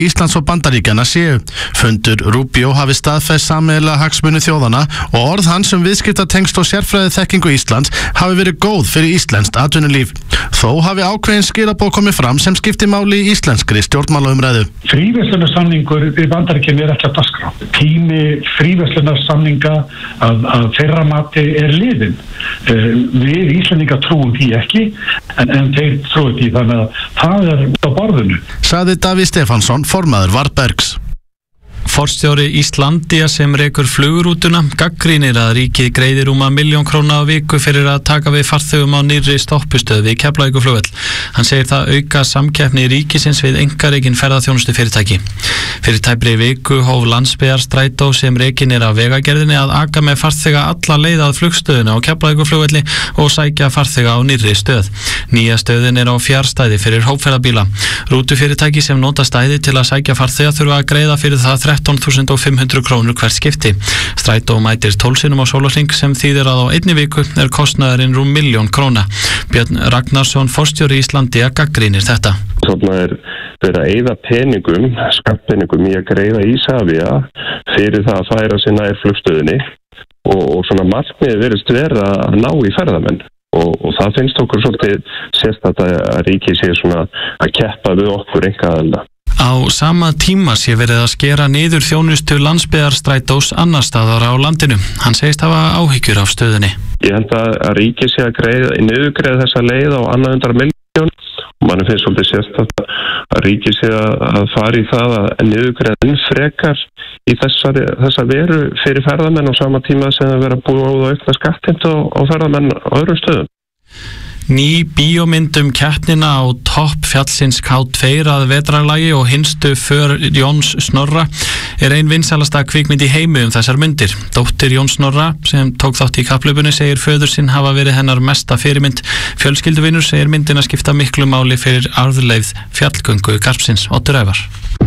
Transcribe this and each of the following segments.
Íslands og Bandaríkjanna séu. Fundur Rubio hafi staðfest sameiginlega hagsmuni þjóðanna og orð hans viðskiptatengsl og sérfræði þekkingu Íslands hafi verið góð fyrir íslenskt atvinnulíf. Þó hafi ákveðin skilaboð komið fram sem skipti máli í íslenskri stjórnmálaumræðu. Fríverslunarsamningur í Bandaríkjunum ekki á dagskrá. Tími fríverslunarsamninga að þeirra mati liðinn. Við Íslendingar trúum því ekki, en þeir trúum því, þannig að það á borðinu. Sagði Davíð Stefánsson, formaður Varbergs. Forstjóri Íslandia sem rekur flugurútuna gagnrýnir að ríkið greiðir rúma 1 milljón króna á viku fyrir að taka við farþegum á nýrri stoppustöð við Keflavíkurflugvöll. Hann segir það auka samkeppni ríkisins við einkarekin ferðaþjónustu fyrirtæki. Fyrir tæpri viku hóf Landsbyggðarstrætó sem rekin af Vegagerðinni að aka með farþega alla leið að flugstöðuna á Keflavíkurflugvelli og sækja farþega á nýrri stöð. Nýja stöðin á fjarstæði fyrir hópferðabíla. Rútufyrirtæki sem nota stæði til að sækja farþega þurfa að greiða fyrir það 13.500 krónur hvert skipti. Strætó mætir 12 sinnum á sólarhring sem þýðir að á einni viku kostnaðurinn rúm 1 milljón króna. Björn Ragnarsson, forstjóri Íslandia, gagnrýnir þetta. Þarna verið að eyða peningum, skattpeningum í að greiða Isavia fyrir það að færa sig nær flugstöðinni og svona markmiðið virðist vera að ná í ferðamenn. Og það finnst okkur svolítið sérstakt að ríkið sé svona að keppa við okkur einkaaðila. Á sama tíma sé verið að skera niður þjónustu Landsbyggðarstrætós annar staðar á landinu. Hann segist hafa áhyggjur af stöðunni. Ég held að ríkið sé að niðurgreiða þessa leið á 200 milljón og manni finnst svolítið sérstakt að ríkið sé að fara í það að niðurgreiða enn frekar í þessa veru fyrir ferðamenn á sama tíma sem að vera búið á aukna skattheimtu á ferðamenn á öðrum stöðum. Ný bíómynd keppnina á topp fjallsins K2 að vetrarlagi og hinstu för Jóns Snorra ein vinsælasta kvikmynd í heimi þessar myndir. Dóttir Jóns Snorra sem tók þátt í kapphlaupinu segir föður sinn hafa verið hennar mesta fyrirmynd. Fjölskylduvinur segir myndina skipta miklu máli fyrir arfleifð fjallgöngu Garpsins. Oddur Ævar.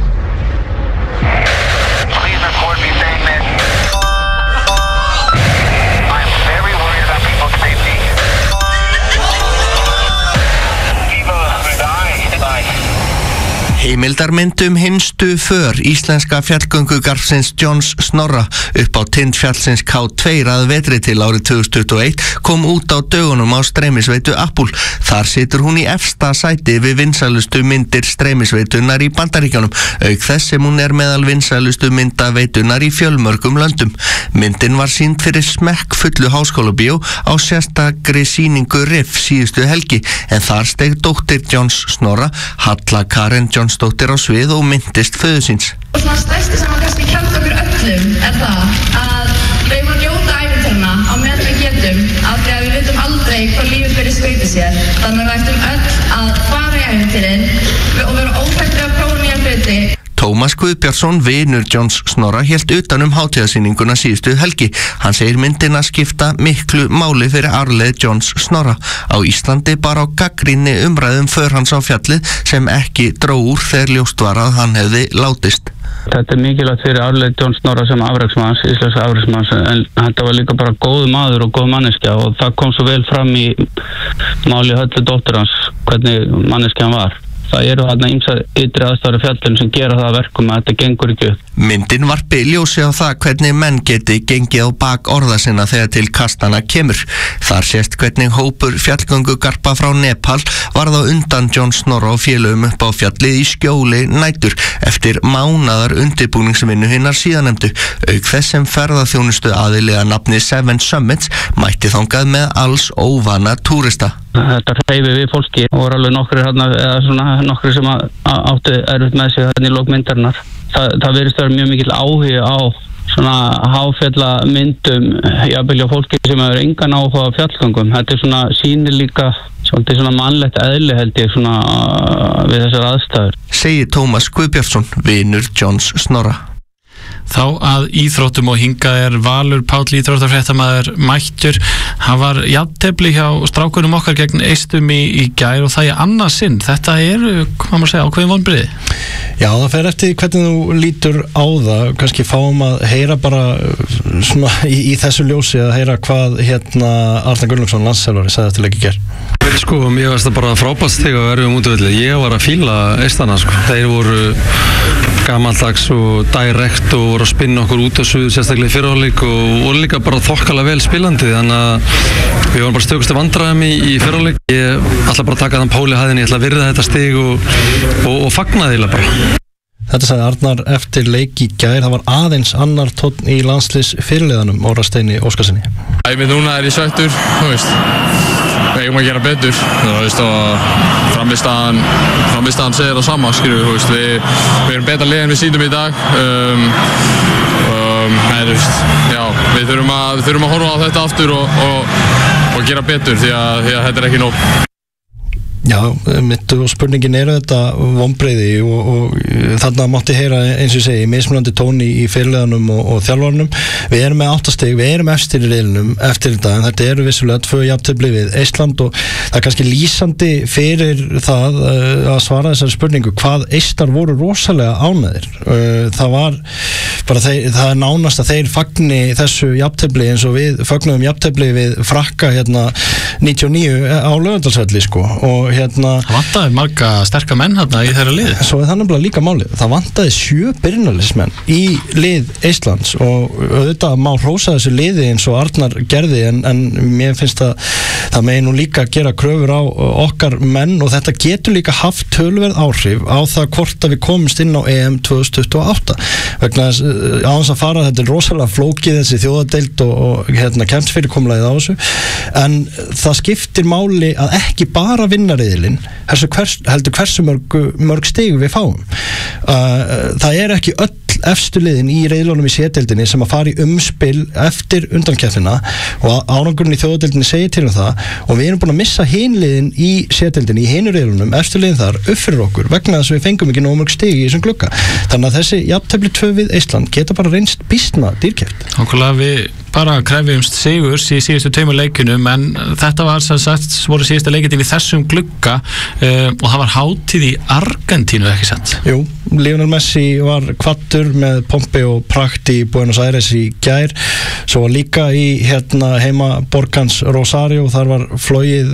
Heimildarmynd hinstu för íslenska fjallgöngu Garpsins Jóns Snorra upp á tind fjallsins K2 að vetri til árið 2021 kom út á dögunum á streymisveitu Apple. Þar situr hún í efsta sæti við vinsælustu myndir streymisveitunar í Bandaríkjunum, auk þess sem hún meðal vinsælustu myndaveitunar í fjölmörgum löndum. Myndin var sýnd fyrir smekkfullu háskólabíó á sérstakri sýningu RIF síðustu helgi, en þar steig dóttir Jóns Snorra, Halla Karen Jónsdóttir, á svið og myndist föður síns. Og svona stærsti sem kannski kennt okkur öllum það að reyna að njóta ævintýranna á meðan við getum, af því að við vitum aldrei hvað lífið fyrir skautið sér. Þannig að við ættum öll að fara í ævintýrin og vera óhrættir að prófa nýja hluti. Tómas Guðbjartsson, vinur Jóns Snorra, hélt utan hátíðasýninguna síðustu helgi. Hann segir myndina skipta miklu máli fyrir arfleifð Jóns Snorra. Á Íslandi bara á gagnrýni umræðum för hans á fjallið sem ekki dró úr þegar ljóst var að hann hefði látist. Þetta mikilvægt fyrir arfleifð Jóns Snorra sem afreksmanns, íslenska afreksmanns, en þetta var líka bara góð maður og góð manneskja og það kom svo vel fram í máli Höllu dóttur hans hvernig manneskjan var. Það eru þarna ýmsar ytri aðstæður fjallinu sem gera það verkum að þetta gengur ekki upp. Myndin varpi ljósi á það hvernig menn geti gengið á bak orða sinna þegar til kastana kemur. Þar sést hvernig hópur fjallgöngugarpa frá Nepal varð á undan Jóns Snorra og félögum upp á fjallið í skjóli nætur eftir mánaðar undirbúningsvinnu hinnar síðanemdu, auk þess sem ferðaþjónustu aðilega nafni Seven Summits mætti þangað með alls óvana túrista. Þetta hreyfi við fólki og voru alveg nokkri sem áttu erfitt með sig í lok myndarinnar. Það virðist vera mjög mikill áhugi á svona háfjallamyndum, jafnvel hjá fólki sem hefur engan áhuga á fjallgöngum. Þetta svona sýnir líka svolítið svona mannlegt eðli held ég svona við þessar aðstæður. Segir Tómas Guðbjartsson, vinur Jóns Snorra. Þá að íþróttum og hingað Valur Páll íþróttafréttamaður mættur. Hann var jafntefli hjá strákunum okkar gegn Eistum í gær og það annað sinn. Þetta hvað maður segja, ákveðin vonbrigði. Já, það fer eftir hvernig þú lítur á það. Kannski fáum að heyra bara svona í þessu ljósi að heyra hvað Arnar Gunnlaugsson landsþjálfari sagði eftir leik í gær. Sko, mér varst það bara frábært stig að verðum útvöldi. Ég var að fíla Eistana, sko. Þeir voru gamaldags og direkt og voru að spinna okkur út á suðu, sérstaklega í fyrra hálfleik og voru líka bara þokkalega vel spilandi, þannig að við varum bara stökustu vandræðum í fyrra hálfleik. Ég ætla bara að taka þann Páli hæðinni, ég ætla að virða þetta stig og fagna því bara. Þetta sagði Arnar eftir leik í gær. Það var aðeins annar tónn í landsliðs fyrirliðanum Orra Steini Óskarsinni. Núna ég sveittur, við eigum að gera betur, og frammistaðan segir það sama, við erum betra lið en við sýndum í dag. Við þurfum að horfa á þetta aftur og gera betur því að þetta ekki nóg. Já, mitt og spurningin þetta vonbrigði og þarna mátti heyra eins og ég segi mismunandi tóni í fyrirliðanum og þjálfarnum. Við erum með 8 stig, við erum efstir í riðlinum eftir þetta, en þetta eru vissulega 2 jafntefli við Eistland og það kannski lýsandi fyrir það að svara þessari spurningu hvað Eistar voru rosalega ánægðir. Það var bara það nánast að þeir fagni þessu jafntefli eins og við fögnum jafntefli við Frakka 99 á Laugardalsvelli og Það vantaði marga sterka menn hérna í þeirra lið. Svo það nefnilega líka málið. Það vantaði 7 byrjunarliðsmenn í lið Eistlands og auðvitað má hrósa þessu liði eins og Arnar gerði en mér finnst að það megi nú líka gera kröfur á okkar menn og þetta getur líka haft töluverð áhrif á það hvort að við komumst inn á EM 2028 vegna á þess að fara þetta rosalega flókið þessi þjóðadeild og kemsfyrirkomulagið á þessu en það skiptir máli að ekki bara vinna riðilinn, heldur hversu mörg stig við fáum. Það ekki öll efstu liðin í riðlunum í C-deildinni sem að fara í umspil eftir undankeppnina og árangurinn í þjóðadeildinni segir til það og við erum búin að missa hinliðin í C-deildinni, í hinu riðlunum, efstu liðin þar upp fyrir okkur vegna þess að við fengum ekki nóg mörg stig í þessum glugga. Þannig að þessi jafntefli 2 við Eistland geta bara reynst býsna dýrkeypt. Nákvæmlega, við bara krefjumst sigurs í síðustu 2 leikunum en þetta var sem sagt voru síðustu leikirnir í þessum glugga og það var hátíð í Argentínu, ekki sant? Jú, Lionel Messi var kvaddur með pompi og prakt í Buenos Aires í gær, svo var líka í heima borgans Rosario, þar var flogið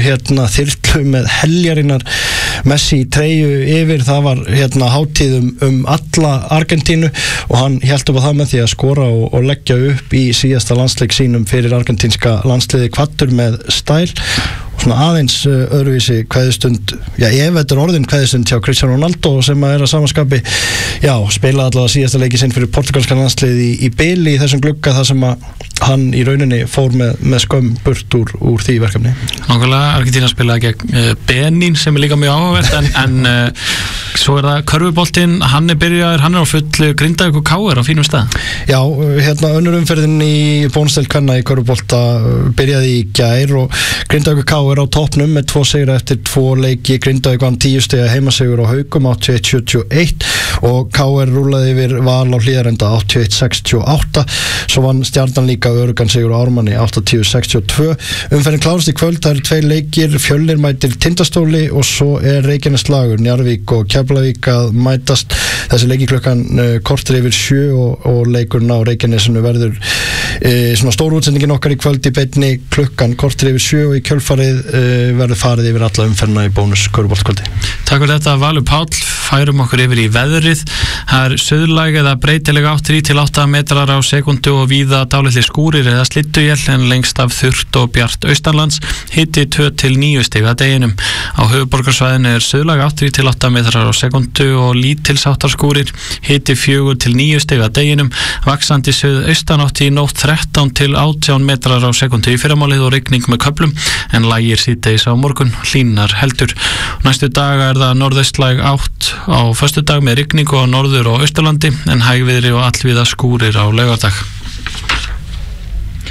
þyrlu með heljarinnar Messi í treyju yfir, það var hátíð alla Argentínu og hann hélt upp á það með því að skora og leggja upp í síðasta landsleik sínum fyrir argentínska landsliði kvaddur með stæl og svona aðeins öðruvísi kveðjustund, ef þetta orðin kveðjustund hjá Cristiano Ronaldo sem að að samanskapi, spilaði allavega síðasta leiki sinn fyrir portugalska landsliði í bili í þessum glugga þar sem að hann í rauninni fór með skömm burt úr því verkefni. Nákvæmlega, Argentína spilaði gegn Benín sem líka mjög áhugavert en svo það körfuboltinn, hann byrjaður, hann á fullu Grindavík og KR á fínum stað. Já, önnur umferðin í bónusdeild kvenna í körfubolta byrjaði í gær og Grindavík og KR á toppnum með 2 sigra eftir 2 leiki. Grindavík vann 10 stiga heimasigur á Haugum 81-71 og KR rúlaði yfir Val á Hlíðarenda 81-68. Svo vann Stjarnan líka öruggan sigur á Ármanni 80-62. Umferðin klárast í kvöld, það 2 leikir, Fjölnir mætir Tindastóli og svo Reykjaneslagur, Njarðvík og Keflavík að mætast. Þessi leiki klukkan korter yfir 7 og leikurinn á Reykjanesinu verður svona stór útsendingin okkar í kvöld í beinni klukkan korter yfir 7 og í kjölfarið verður farið yfir alla umferðina í bónus körfuboltakvöldi. Takk fyrir þetta Valur Páll, færum okkur yfir í veðrið. Það suðlæg eða breytilega 3-8 metrar á sekundu og víða dálitlir skúrir eða slydduél en lengst af þurrt og bjart austanlands, hiti 2-9 stig að deginum. Á höfuðborgarsvæðinu suðlæg 3-8 metrar á sekundu og lítilsháttar skúrir, hiti 4-9 stig að deginum, vaxandi suðaustanátt í nótt 13-18 metrar á sekundu í fyrramálið og rigning með köflum en lægir síðdegis á morgun, hlýnar heldur. Næstu daga það norðaustlæg átt á föstudag með rigningu á norður og austurlandi en hægviðri og allvíða skúrir á laugardag.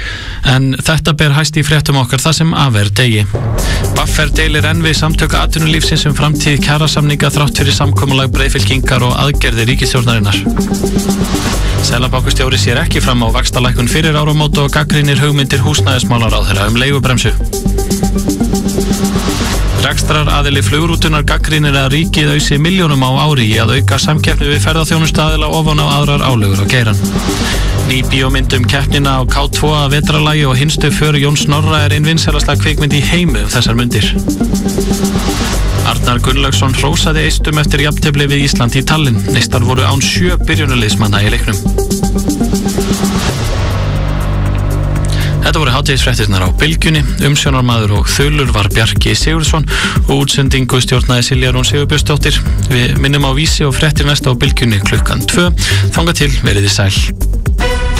En þetta ber hæst í fréttum okkar það sem af degi. Baffer deilir enn við samtök atvinnulífsins framtíð kjarasamninga þrátt fyrir samkomulag breiðfylkingar og aðgerðir ríkisstjórnarinnar. Seðlabankastjóri sér ekki fram á vaxtalækkun fyrir áramót og gagnrýnir hugmyndir húsnæðismálaráðherra leigubremsu. Rekstraraðili flugrútunar gagnrýnir að ríkið ausi milljónum á ári í að auka samkeppni við ferðaþjónustaðila ofan á aðrar álögur á geirann. Ný bíómynd keppnina á K2 að vetralagi og hinstu för Jóns Snorra ein vinsælasta kvikmynd í heimi þessar mundir. Arnar Gunnlaugsson hrósaði Eistum eftir jafntefli við Ísland í Tallinn. Neistar voru án 7 byrjunarliðsmanna í leiknum. Þetta voru hátíðisfréttirnar á Bylgjunni. Umsjónarmaður og þulur var Bjarki Sigurðsson og útsendingu stjórnaði Silja Rún Sigurbjörnsdóttir. Við minnum á Vísi og fréttir næsta á Bylgjunni klukkan 2. Þangað til, verið þið sæl.